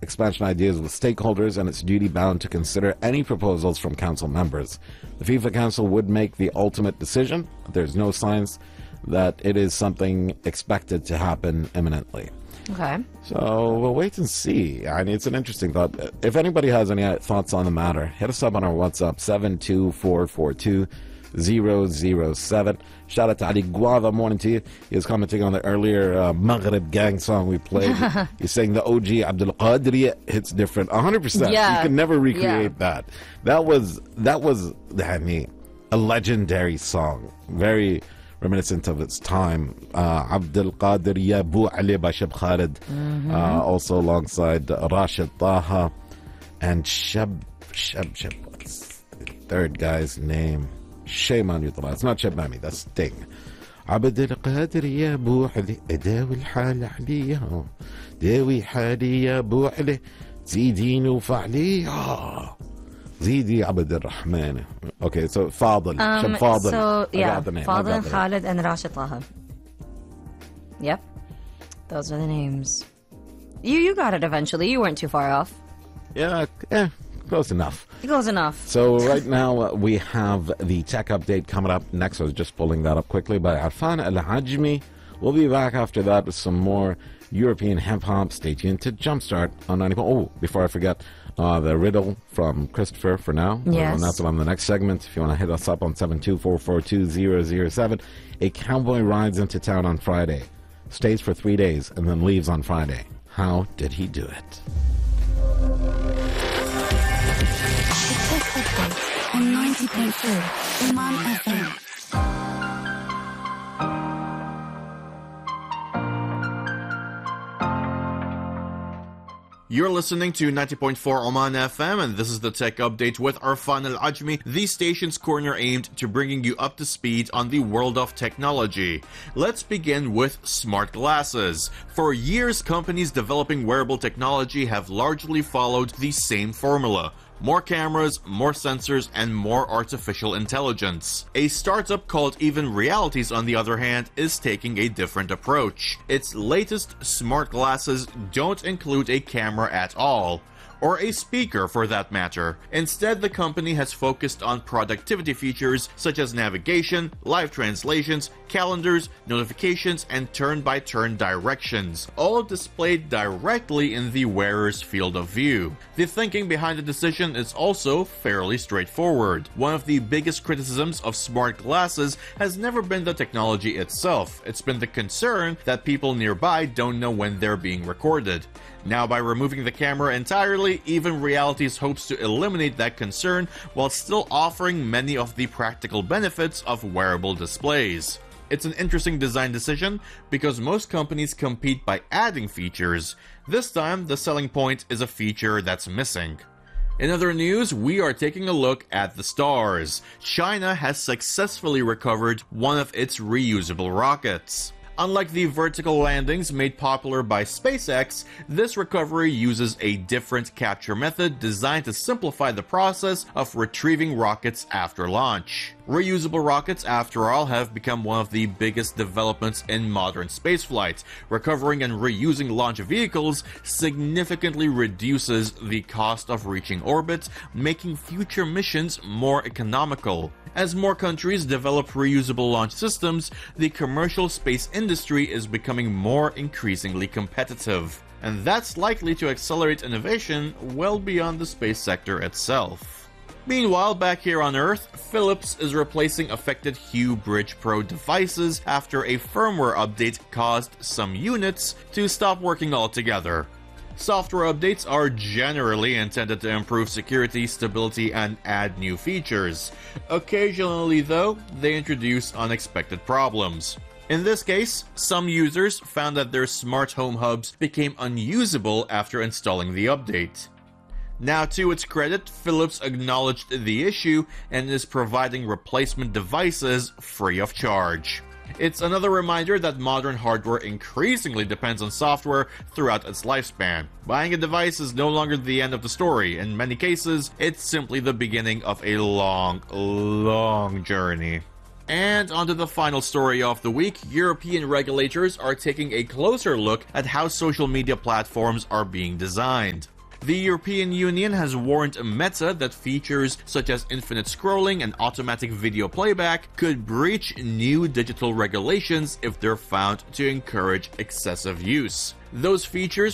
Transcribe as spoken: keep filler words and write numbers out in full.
expansion ideas with stakeholders, and it's duty-bound to consider any proposals from council members. The FIFA Council would make the ultimate decision. There's no signs that it is something expected to happen imminently. Okay. So we'll wait and see. I mean, it's an interesting thought. If anybody has any thoughts on the matter, hit us up on our WhatsApp, seven two four four two zero zero seven. Shout out to Ali Guava, morning to you. He was commenting on the earlier uh, Maghrib gang song we played. He's saying the O G Abdul Qadir hits different. one hundred percent. Yeah. You can never recreate Yeah. that. That was, that was, I mean, a legendary song. Very reminiscent of its time. Uh, Abdul Qadir Ya Bu Ali by Shab Khalid. Mm-hmm. Uh, also alongside Rashid Taha and Shab, Shab, Shab, what's the third guy's name? Shame on you, طبعا. It's not Shabnami, that's Sting. عبد القادر يا ابو علي داوي الحال عليا داوي حالي يا ابو علي زيدين وفعلي زيدي عبد الرحمن. Okay, so Fadl, Um, Shab Fadl. so, I yeah, got the name. I Fadl got and the name. Khalid and Rashid Taha. Yep. Those are the names. You you got it eventually. You weren't too far off. Yeah, eh, close enough. Close enough. So right now uh, we have the tech update coming up next. I was just pulling that up quickly by Arfan Al-Hajmi. We'll be back after that with some more European hip-hop. Stay tuned to Jumpstart on ninety. Oh, before I forget, uh, the riddle from Christopher for now. Yes. Uh, and that's on the next segment. If you want to hit us up on seven two four four two zero zero seven. A cowboy rides into town on Friday, stays for three days, and then leaves on Friday. How did he do it? On ninety point four Oman F M. You're listening to ninety point four Oman F M, and this is the Tech Update with Arfan Al-Ajmi, the station's corner aimed to bringing you up to speed on the world of technology. Let's begin with smart glasses. For years, companies developing wearable technology have largely followed the same formula. More cameras, more sensors, and more artificial intelligence. A startup called Even Realities, on the other hand, is taking a different approach. Its latest smart glasses don't include a camera at all, or a speaker for that matter. Instead, the company has focused on productivity features such as navigation, live translations, calendars, notifications, and turn-by-turn directions, all displayed directly in the wearer's field of view. The thinking behind the decision is also fairly straightforward. One of the biggest criticisms of smart glasses has never been the technology itself. It's been the concern that people nearby don't know when they're being recorded. Now, by removing the camera entirely, Even Realities hopes to eliminate that concern while still offering many of the practical benefits of wearable displays. It's an interesting design decision because most companies compete by adding features. This time, the selling point is a feature that's missing. In other news, we are taking a look at the stars. China has successfully recovered one of its reusable rockets. Unlike the vertical landings made popular by SpaceX, this recovery uses a different capture method designed to simplify the process of retrieving rockets after launch. Reusable rockets, after all, have become one of the biggest developments in modern spaceflight. Recovering and reusing launch vehicles significantly reduces the cost of reaching orbit, making future missions more economical. As more countries develop reusable launch systems, the commercial space industry is becoming more increasingly competitive. And that's likely to accelerate innovation well beyond the space sector itself. Meanwhile, back here on Earth, Philips is replacing affected Hue Bridge Pro devices after a firmware update caused some units to stop working altogether. Software updates are generally intended to improve security, stability, and add new features. Occasionally, though, they introduce unexpected problems. In this case, some users found that their smart home hubs became unusable after installing the update. Now, to its credit, Philips acknowledged the issue and is providing replacement devices free of charge. It's another reminder that modern hardware increasingly depends on software throughout its lifespan. Buying a device is no longer the end of the story. In many cases, it's simply the beginning of a long, long journey. And onto the final story of the week, European regulators are taking a closer look at how social media platforms are being designed. The European Union has warned Meta that features such as infinite scrolling and automatic video playback could breach new digital regulations if they're found to encourage excessive use. Those features